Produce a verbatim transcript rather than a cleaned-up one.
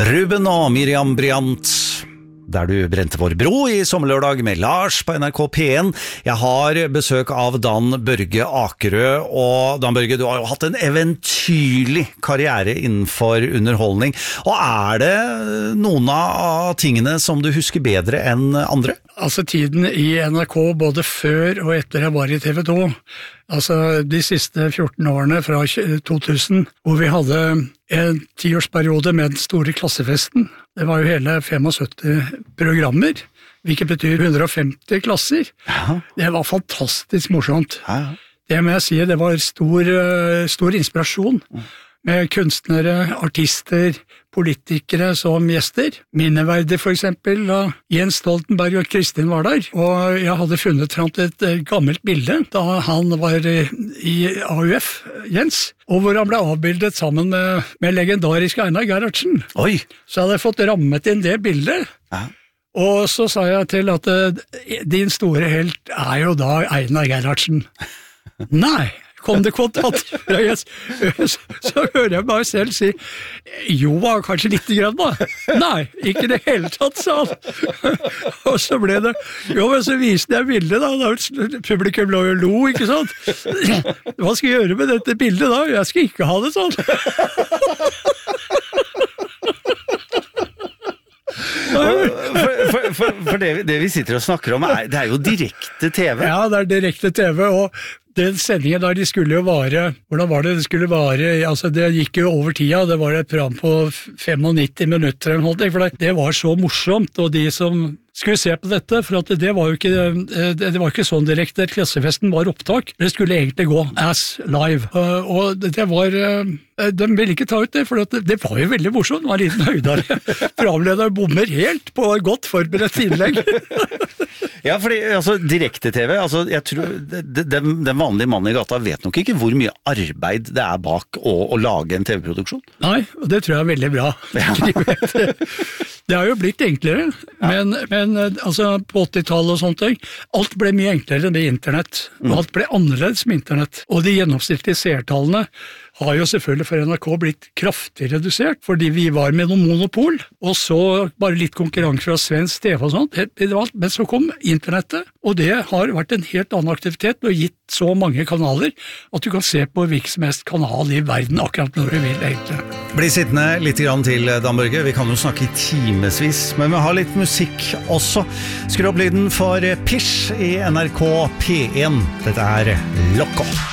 Ruben og Miriam Bryant, der du brente vår bro i sommerlørdag med Lars på N R K P en. Jeg har besøk av Dan Børge Akerø, og Dan Børge, du har jo hatt en eventyrlig karriere innenfor underholdning. Og er det noen av tingene som du husker bedre enn andre? Altså tiden i N R K både før og etter jeg var i T V to, altså de siste fjorten årene fra to tusen, hvor vi hadde en tiårsperiode med den store klassefesten. Det var jo hele syttifem programmer, hvilket betyr hundre og femti klasser. Ja. Det var fantastisk morsomt. Ja. Det må jeg si, det var stor, stor inspirasjon. Med kunstnere, artister, politikere som gjester. Minneverdig for eksempel, da Jens Stoltenberg og Kristin var der. Og jeg hadde funnet frem til et gammelt bilde da han var i A U F, Jens, og hvor han ble avbildet sammen med, med legendariske Einar Gerhardsen. Oi! Så jeg hadde fått rammet inn det bildet. Ja. Og så sa jeg til at din store helt er jo da Einar Gerhardsen. Nei! Kom det kontant fra Jens, så hører jeg meg selv si, jo, kanskje litt grann da. Nei, ikke det hele tatt, sa han. Og så ble det, jo, men så viste jeg bildet da, da publikum lå og lo, ikke sant? Hva skal jeg gjøre med dette bildet da? Jeg skal ikke ha det sånn. For, for, for, for det, det vi sitter og snakker om, er, det er jo direkte T V. Ja, det er direkte T V, og den sendingen der, de skulle jo vare, hvordan var det det skulle vare, altså det gikk jo over tida, det var et program på nittifem minutter, for det, det var så morsomt, og de som skulle se på dette, for at det var jo ikke, det var ikke sånn direkte, klassefesten var opptak, det skulle egentlig gå as live, og det var, de ville ikke ta ut det, for det var jo veldig morsomt, det var en liten høydare, programleder bommer helt på et godt forberedt innlegg. Ja, fordi altså, direkte-T V, altså, jeg tror den, den vanlige mannen i gata vet nok ikke hvor mye arbeid det er bak å, å lage en T V-produksjon. Nei, og det tror jeg er veldig bra. Ja. Det har jo blitt enklere, ja. men, men altså, på åttitallet og sånne ting, alt ble mye enklere med internett, og alt ble annerledes med internett, og de gjennomsnittlige seertallene har jo selvfølgelig for N R K blitt kraftig redusert, fordi vi var med noen monopol, og så bare litt konkurranse fra svensk T V og sånt, men så kom internettet, og det har vært en helt annen aktivitet, og gitt så mange kanaler, at du kan se på hvilken som helst kanal i verden akkurat når du vil, egentlig. Bli sittende litt grann til, Dan Børge, vi kan jo snakke i timesvis, men vi har litt musikk også. Skru opp lyden for Pish i N R K P en, dette er Loco.